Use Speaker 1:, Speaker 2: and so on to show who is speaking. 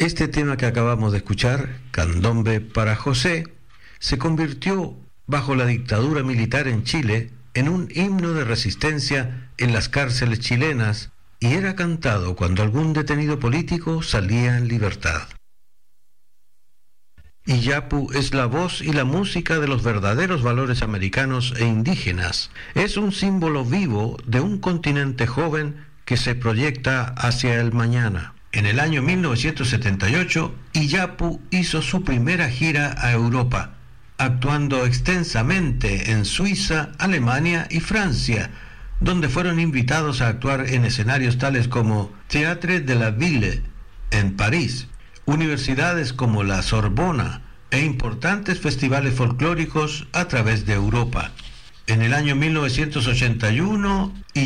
Speaker 1: Este tema que acabamos de escuchar, Candombe para José, se convirtió, bajo la dictadura militar en Chile, en un himno de resistencia en las cárceles chilenas y era cantado cuando algún detenido político salía en libertad. Iyapu es la voz y la música de los verdaderos valores americanos e indígenas. Es un símbolo vivo de un continente joven que se proyecta hacia el mañana. En el año 1978, Iyapu hizo su primera gira a Europa, actuando extensamente en Suiza, Alemania y Francia, donde fueron invitados a actuar en escenarios tales como Théâtre de la Ville, en París, universidades como la Sorbona e importantes festivales folclóricos a través de Europa. En el año 1981,